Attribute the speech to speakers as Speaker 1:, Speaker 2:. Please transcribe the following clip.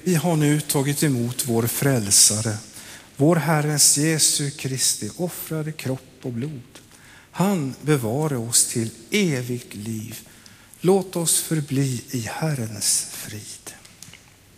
Speaker 1: Vi har nu tagit emot vår frälsare, vår Herrens Jesu Kristi offrade kropp och blod. Han bevarar oss till evigt liv. Låt oss förbli i Herrens frid.